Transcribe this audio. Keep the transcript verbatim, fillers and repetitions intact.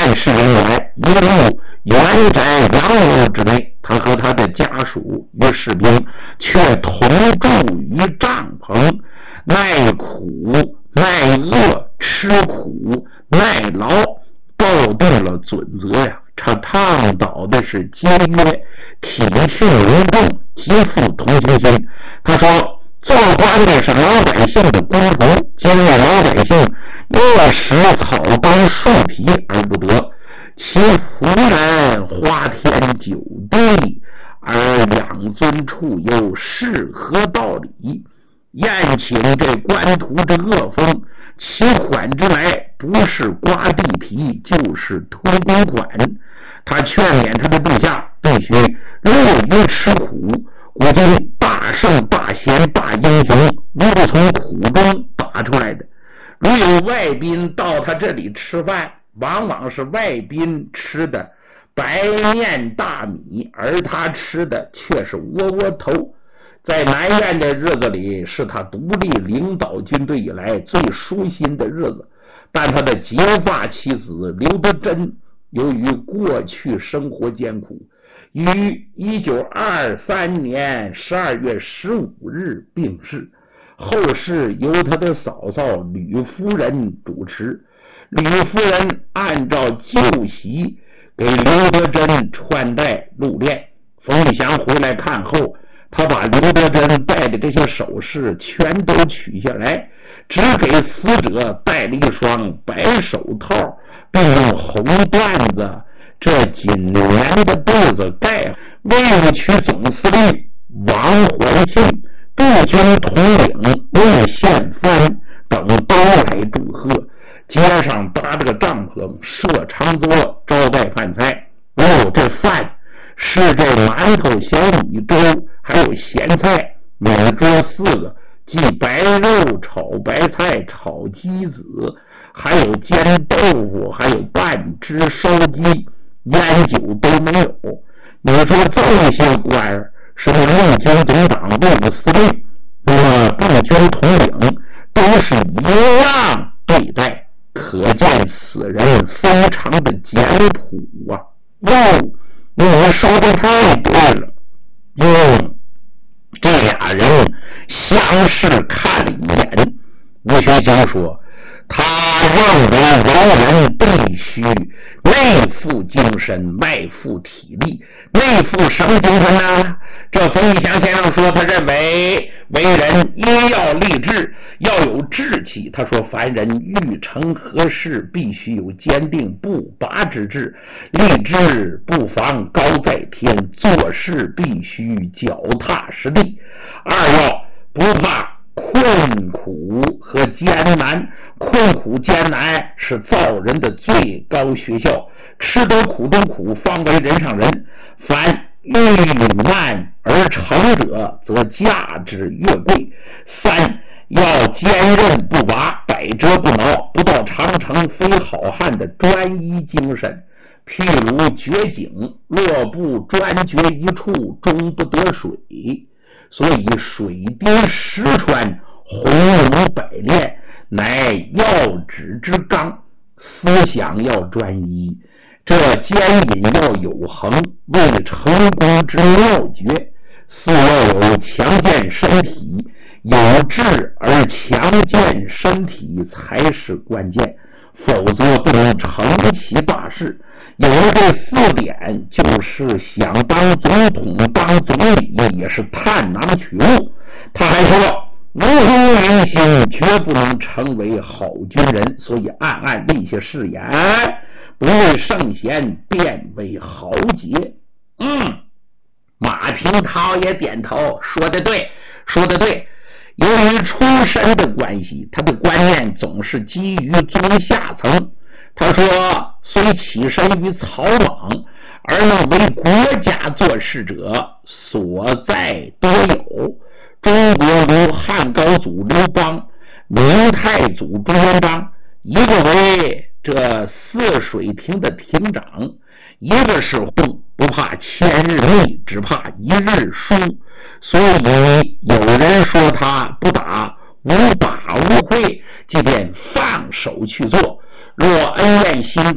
事人员一入元宅杨楼之内，他和他的家属与士兵却同住于帐篷，耐苦耐饿，吃苦耐劳，抱定了准则呀。他倡导的是节约、体恤民众，极富同情心。他说做官的是老百姓的公仆，今日老百姓饿食草根树皮而不得，其夫人花天酒地而养尊处优，是何道理？宴请这官途之恶风，其缓之来，不是刮地皮，就是推公款。他劝勉他的部下必须乐于吃苦，古今大圣大贤大英雄都是从苦中打出来的。如有外宾到他这里吃饭，往往是外宾吃的白面大米，而他吃的却是窝窝头。在南苑的日子里，是他独立领导军队以来最舒心的日子，但他的结发妻子刘德珍由于过去生活艰苦，于一九二三年十二月十五日病逝，后事由他的嫂嫂吕夫人主持。吕夫人按照旧习给刘德珍穿戴入殓。冯玉祥回来看后，他把刘德珍戴的这些首饰全都取下来，只给死者戴了一双白手套，并用红缎子这紧连的肚子盖。卫务区总司令王怀信、陆军统领陆宪藩等都来祝贺。街上搭着个帐篷，设长桌招待饭菜。哦，这饭是这馒头、小米粥，还有咸菜，每桌四个，即白肉炒白菜、炒鸡子，还有煎豆腐，还有半只烧鸡，烟酒都没有。你说这些官儿，什么陆军总长、卫务司令，那么陆军统领，都是一样对待，可见此人非常的简朴啊。哦，你说的太对了。嗯，这俩人相视看了一眼，吴学究说，他认为为人必须内附精神，外附体力。内附什么精神呢？这冯玉祥先生说，他认为为人一要立志，要有志气。他说凡人欲成何事，必须有坚定不拔之志，立志不妨高在天，做事必须脚踏实地。二要不怕困苦和艰难，困苦艰难是造人的最高学校，吃得苦中苦，方为人上人。凡遇难而成者，则价值越贵。三要坚韧不拔，百折不挠，不到长城非好汉的专一精神。譬如掘井，若不专掘一处，终不得水。所以水滴石穿，鸿儒百炼，乃要旨之纲。思想要专一，这坚忍要有恒，为成功之妙诀。四要有强健身体，有志而强健身体才是关键，否则不能成其大事。有了这四点，就是想当总统当总理也是探囊取物。他还说无功明星绝不能成为好军人，所以暗暗立下誓言，不为圣贤，便为豪杰。嗯，马平涛也点头，说得对，说得对。由于出身的关系，他的观念总是基于中下层。他说虽起身于草莽，而能为国家做事者所在多有。中国如汉高祖刘邦、明太祖朱元璋，一个为这泗水亭的亭长，一个是不不怕千日密，只怕一日输。所以有人说他不打无把无愧，即便放手去做。若恩怨心